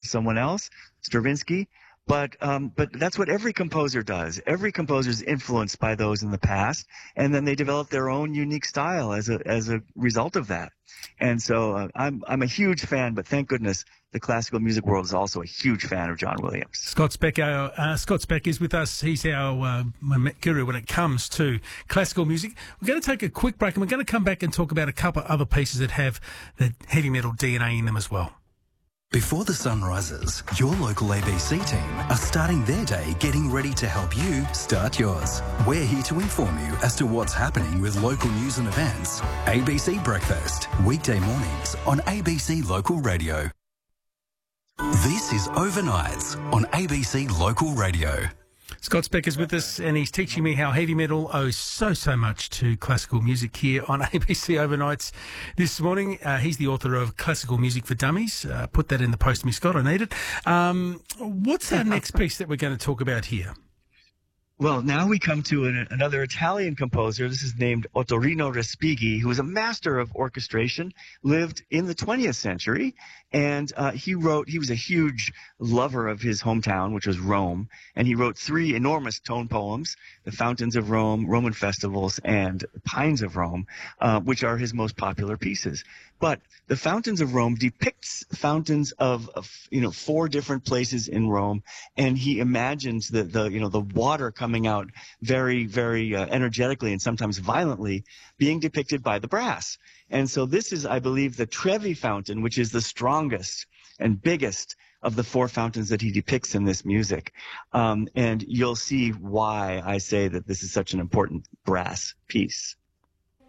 someone else, Stravinsky. But that's what every composer does. Every composer is influenced by those in the past, and then they develop their own unique style as a result of that. And so I'm a huge fan, but thank goodness the classical music world is also a huge fan of John Williams. Scott Speck is with us. He's our guru when it comes to classical music. We're going to take a quick break, and we're going to come back and talk about a couple of other pieces that have the heavy metal DNA in them as well. Before the sun rises, your local ABC team are starting their day getting ready to help you start yours. We're here to inform you as to what's happening with local news and events. ABC Breakfast, weekday mornings on ABC Local Radio. This is Overnights on ABC Local Radio. Scott Speck is with us, and he's teaching me how heavy metal owes so much to classical music here on ABC Overnights this morning. He's the author of Classical Music for Dummies. Put that in the post to me, Scott. I need it. What's our next piece that we're going to talk about here? Well, now we come to another Italian composer. This is named Ottorino Respighi, who was a master of orchestration, lived in the 20th century, and he was a huge lover of his hometown, which was Rome, and he wrote 3 enormous tone poems, The Fountains of Rome, Roman Festivals, and Pines of Rome, which are his most popular pieces. But The Fountains of Rome depicts fountains of 4 different places in Rome, and he imagines the water coming out very, very energetically and sometimes violently, being depicted by the brass. And so this is, I believe, the Trevi fountain, which is the strongest and biggest of the 4 fountains that he depicts in this music. And you'll see why I say that this is such an important brass piece.